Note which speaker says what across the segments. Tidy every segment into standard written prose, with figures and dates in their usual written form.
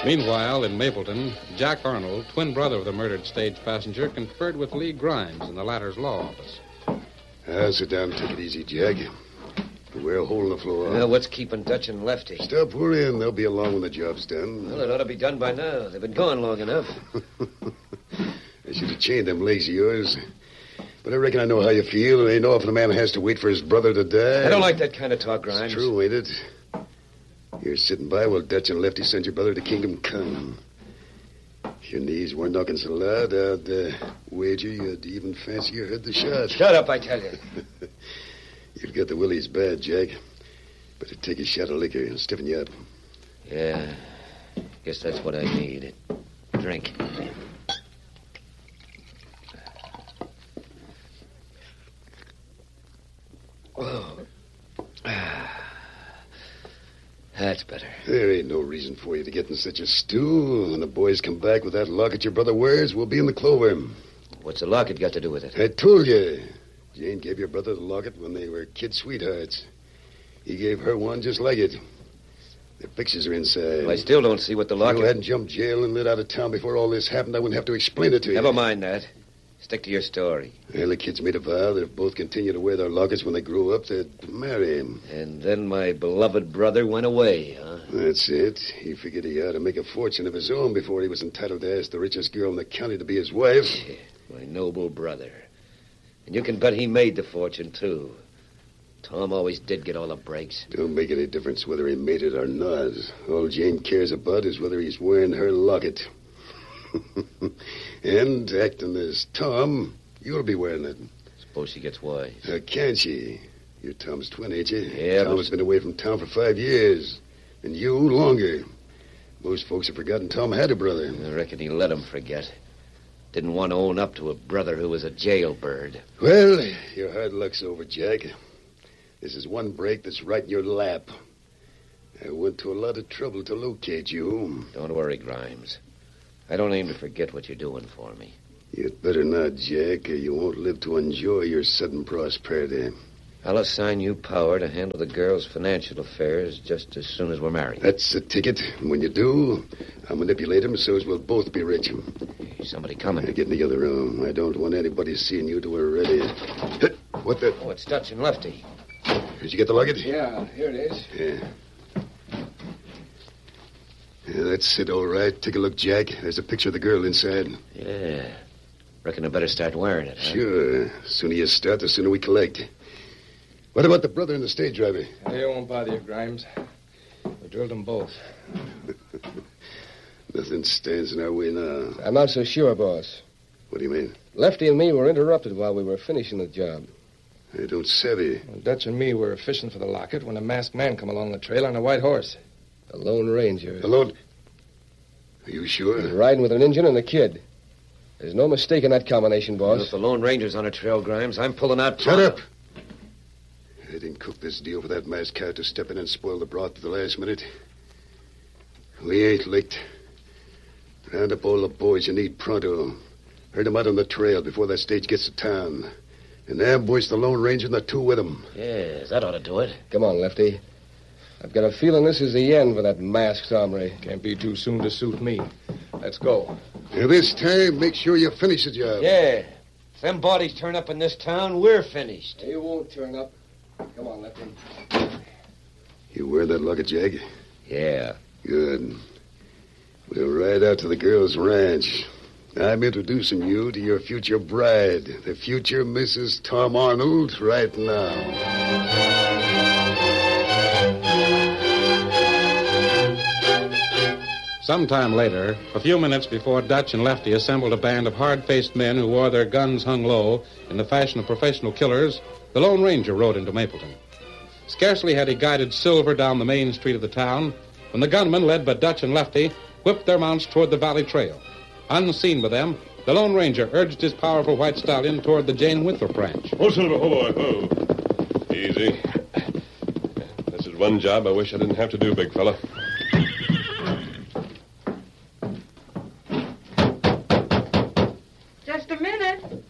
Speaker 1: Meanwhile, in Mapleton, Jack Arnold, twin brother of the murdered stage passenger, conferred with Lee Grimes in the latter's law office.
Speaker 2: Sit down and take it easy, Jack. Wear a hole in the floor.
Speaker 3: Well, what's keeping Dutch and Lefty?
Speaker 2: Stop worrying. They'll be along when the job's done.
Speaker 3: Well, it ought to be done by now. They've been gone long enough.
Speaker 2: I should have chained them legs of yours. But I reckon I know how you feel. It ain't often a man has to wait for his brother to die.
Speaker 3: I don't like that kind of talk, Grimes.
Speaker 2: It's true, ain't it? You're sitting by while Dutch and Lefty send your brother to Kingdom Come. If your knees weren't knocking so loud, I'd wager you'd even fancy you heard the shot.
Speaker 3: Shut up, I tell you.
Speaker 2: You've got the willies bad, Jack. Better take a shot of liquor and stiffen you up.
Speaker 3: Yeah, guess that's what I need. Drink. Oh. That's better.
Speaker 2: There ain't no reason for you to get in such a stew. When the boys come back with that locket your brother wears, we'll be in the clover.
Speaker 3: What's the locket got to do with it?
Speaker 2: I told you. Jane gave your brother the locket when they were kid sweethearts. He gave her one just like it. Their pictures are inside.
Speaker 3: Well, I still don't see what the locket...
Speaker 2: If you hadn't jumped jail and lit out of town before all this happened, I wouldn't have to explain it to you.
Speaker 3: Never mind that. Stick to your story.
Speaker 2: Well, the kids made a vow that if both continue to wear their lockets when they grow up, they'd marry him.
Speaker 3: And then my beloved brother went away, huh?
Speaker 2: That's it. He figured he ought to make a fortune of his own before he was entitled to ask the richest girl in the county to be his wife.
Speaker 3: My noble brother. And you can bet he made the fortune, too. Tom always did get all the breaks.
Speaker 2: Don't make any difference whether he made it or not. All Jane cares about is whether he's wearing her locket. And, acting as Tom, you'll be wearing it.
Speaker 3: Suppose she gets wise.
Speaker 2: Can't she? You're Tom's twin, ain't you?
Speaker 3: Yeah,
Speaker 2: Tom has been away from town for 5 years. And you, longer. Most folks have forgotten Tom had a brother.
Speaker 3: I reckon he let him forget. Didn't want to own up to a brother who was a jailbird.
Speaker 2: Well, your hard luck's over, Jack. This is one break that's right in your lap. I went to a lot of trouble to locate you.
Speaker 3: Don't worry, Grimes. I don't aim to forget what you're doing for me.
Speaker 2: You'd better not, Jack, or you won't live to enjoy your sudden prosperity.
Speaker 3: I'll assign you power to handle the girl's financial affairs just as soon as we're married.
Speaker 2: That's the ticket. And when you do, I'll manipulate him so as we'll both be rich.
Speaker 3: Somebody coming.
Speaker 2: Get in the other room. I don't want anybody seeing you till we're ready. What the...
Speaker 3: Oh, it's Dutch and Lefty.
Speaker 2: Did you get the locket?
Speaker 4: Yeah, here it is.
Speaker 2: Yeah, that's it, all right. Take a look, Jack. There's a picture of the girl inside.
Speaker 3: Yeah. Reckon I better start wearing it, huh?
Speaker 2: Sure. The sooner you start, the sooner we collect. What about the brother and the stage driver?
Speaker 4: They won't bother you, Grimes. We drilled them both.
Speaker 2: Nothing stands in our way now.
Speaker 5: I'm not so sure, boss.
Speaker 2: What do you mean?
Speaker 5: Lefty and me were interrupted while we were finishing the job.
Speaker 2: I don't savvy.
Speaker 4: Well, Dutch and me were fishing for the locket when a masked man come along the trail on a white horse.
Speaker 5: The Lone Ranger.
Speaker 2: The Lone... Are you sure?
Speaker 5: He's riding with an Injun and a kid. There's no mistake in that combination, boss.
Speaker 3: Well, if the Lone Ranger's on a trail, Grimes, I'm pulling out...
Speaker 2: Shut up! I didn't cook this deal for that masked cat to step in and spoil the broth at the last minute. We ain't licked. Round up all the boys you need pronto. Herd them out on the trail before that stage gets to town. And ambush the Lone Ranger and the two with him.
Speaker 3: Yes, that ought to do it.
Speaker 5: Come on, Lefty. I've got a feeling this is the end for that masked hombre.
Speaker 4: Can't be too soon to suit me. Let's go.
Speaker 2: Now, this time, make sure you finish the job.
Speaker 3: Yeah. If them bodies turn up in this town, we're finished.
Speaker 5: He won't turn up. Come on, Lefty.
Speaker 2: You wear that locket, Jack?
Speaker 3: Yeah.
Speaker 2: Good. We'll ride out to the girl's ranch. I'm introducing you to your future bride, the future Mrs. Tom Arnold, right now.
Speaker 1: Sometime later, a few minutes before Dutch and Lefty assembled a band of hard-faced men who wore their guns hung low in the fashion of professional killers, the Lone Ranger rode into Mapleton. Scarcely had he guided Silver down the main street of the town when the gunmen, led by Dutch and Lefty, whipped their mounts toward the valley trail. Unseen by them, the Lone Ranger urged his powerful white stallion toward the Jane Winthrop ranch.
Speaker 6: Oh, son of a boy, oh. Easy. This is one job I wish I didn't have to do, big fella.
Speaker 7: Just a minute.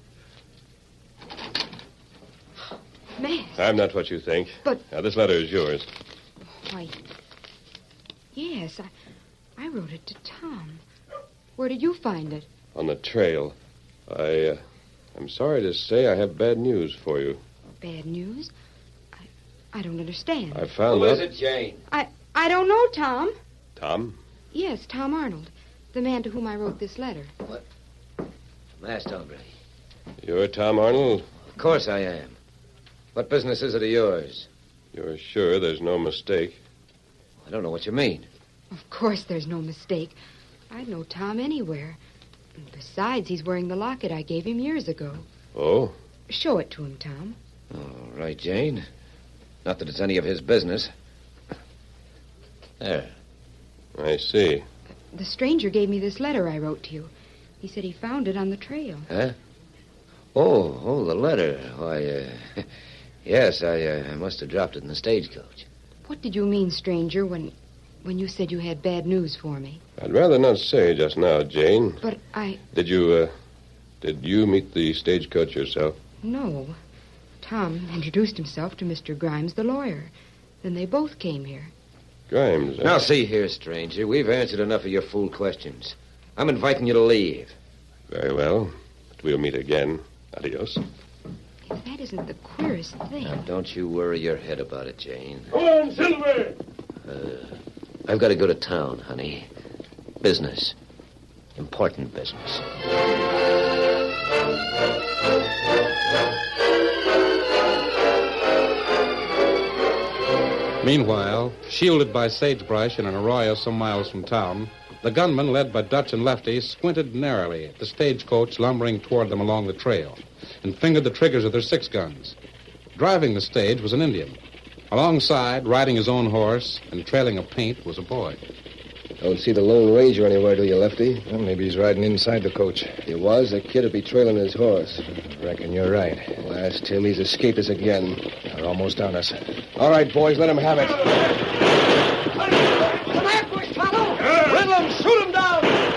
Speaker 7: Man.
Speaker 6: I'm not what you think.
Speaker 7: But...
Speaker 6: Now, this letter is yours.
Speaker 7: Why... Yes, I wrote it to Tom. Where did you find it?
Speaker 6: On the trail. I'm sorry to say I have bad news for you.
Speaker 7: Bad news? I don't understand.
Speaker 6: I found
Speaker 3: Who
Speaker 6: out...
Speaker 3: is it, Jane?
Speaker 7: I don't know, Tom.
Speaker 6: Tom?
Speaker 7: Yes, Tom Arnold. The man to whom I wrote this letter.
Speaker 3: What? Masked hombre.
Speaker 6: You're Tom Arnold?
Speaker 3: Of course I am. What business is it of yours?
Speaker 6: You're sure there's no mistake?
Speaker 3: I don't know what you mean.
Speaker 7: Of course there's no mistake. I'd know Tom anywhere. And besides, he's wearing the locket I gave him years ago.
Speaker 6: Oh?
Speaker 7: Show it to him, Tom.
Speaker 3: All right, Jane. Not that it's any of his business. There.
Speaker 6: I see.
Speaker 7: The stranger gave me this letter I wrote to you. He said he found it on the trail.
Speaker 3: Huh? Oh, the letter. Why, yes, I must have dropped it in the stagecoach.
Speaker 7: What did you mean, stranger, when you said you had bad news for me?
Speaker 6: I'd rather not say just now, Jane.
Speaker 7: But
Speaker 6: Did you meet the stagecoach yourself?
Speaker 7: No. Tom introduced himself to Mr. Grimes, the lawyer. Then they both came here.
Speaker 6: Grimes,
Speaker 3: Now, see here, stranger. We've answered enough of your fool questions. I'm inviting you to leave.
Speaker 6: Very well. But we'll meet again. Adios.
Speaker 7: If that isn't the queerest thing.
Speaker 3: Now, don't you worry your head about it, Jane.
Speaker 6: Come on, Silver!
Speaker 3: I've got to go to town, honey. Business. Important business.
Speaker 1: Meanwhile, shielded by sagebrush in an arroyo some miles from town, the gunmen, led by Dutch and Lefty, squinted narrowly at the stagecoach lumbering toward them along the trail and fingered the triggers of their 6 guns. Driving the stage was an Indian. Alongside, riding his own horse and trailing a paint, was a boy.
Speaker 5: Don't see the Lone Ranger anywhere, do you, Lefty?
Speaker 4: Well, maybe he's riding inside the coach.
Speaker 5: If he was, the kid would be trailing his horse.
Speaker 4: Reckon you're right.
Speaker 5: Last Tim, he's escaped us again.
Speaker 4: They're almost on us.
Speaker 5: All right, boys, let him have it.